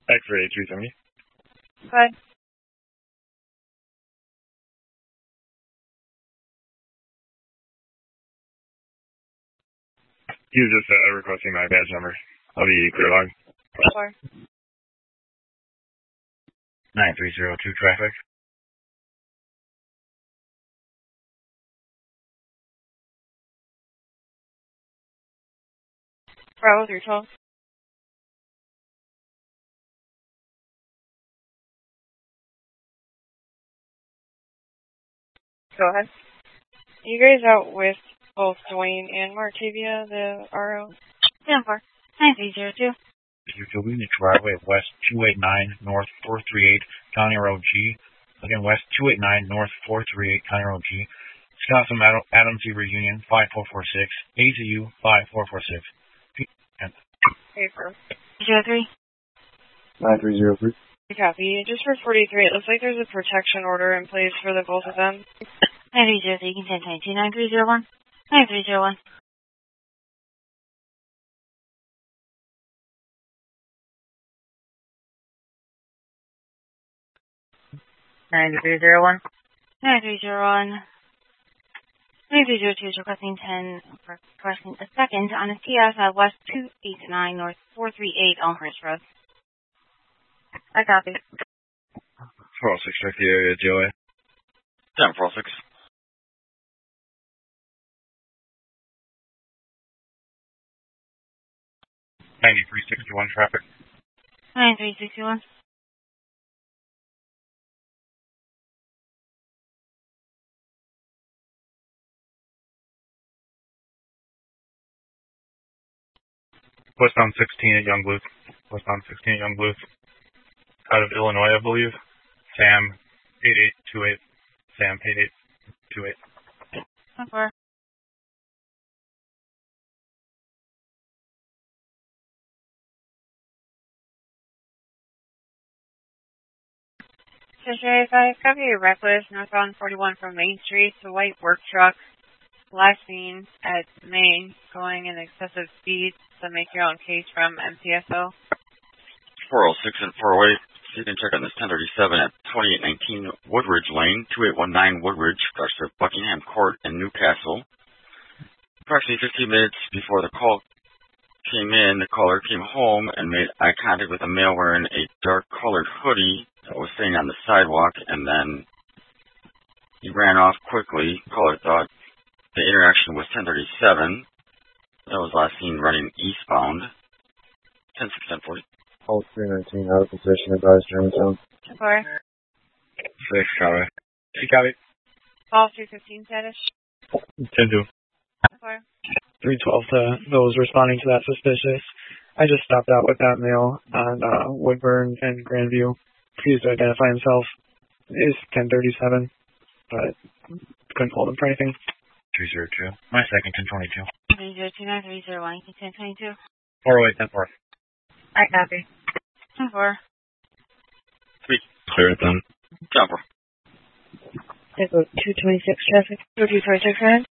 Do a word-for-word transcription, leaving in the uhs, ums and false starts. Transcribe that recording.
X-ray three seventy. Go ahead. He was just uh, requesting my badge number of the clear log. Four. nine three zero two traffic. Bravo three twelve. Go ahead. You guys out with both Dwayne and Martavia, the R O? ten four. nine three zero two. You'll be in the driveway west two eighty-nine north four thirty-eight County Road G. Again, west two eighty-nine north four thirty-eight County Road G. Wisconsin Adams Seaver Union five four four six. A Z U five four four six. Paper. zero three. nine three zero three. Copy. Just for forty-three, it looks like there's a protection order in place for the both of them. nine three zero three, consent twenty-two. nine three zero one. nine three zero one. nine three zero one. nine three zero one. nine three zero two is requesting ten, requesting a second on a T S at west two eighty-nine north four thirty-eight Elmhurst Road. I copy. four oh six, check the area, G O A. ten four oh six. ninety-three sixty-one traffic. ninety-three sixty-one. Westbound sixteen at Young Bluth. Westbound sixteen at Young Bluth. Out of Illinois, I believe. Sam eight eight two eight. Sam eight eight two eight. ten four. If I copy your reckless northbound forty-one from Main Street, the white work truck, last seen at Main, going in excessive speed, so make your own case from M T S O. four oh six and four oh eight. So you can check on this ten thirty-seven at twenty-eight nineteen Woodridge Lane, two eight one nine Woodridge, across to Buckingham Court in Newcastle. Approximately fifteen minutes before the call came in, the caller came home and made eye contact with a male wearing a dark colored hoodie that was sitting on the sidewalk, and then he ran off quickly. Caller thought the interaction was ten thirty-seven. That was last seen running eastbound. ten six ten forty. Hold three nineteen, out of position, advised Germantown. ten four. six, copy. She copy. Call three fifteen status. ten two. ten four. three twelve to those responding to that suspicious. I just stopped out with that male on uh, Woodburn and Grandview. Please to identify himself. It's ten thirty-seven, but couldn't hold him for anything. three zero two. My second, ten twenty-two. three zero two nine three zero one, consent twenty-two. four oh eight, ten four. I copy. ten four. Three. Clear it then. Jumper. two twenty-six traffic. two twenty-six, right?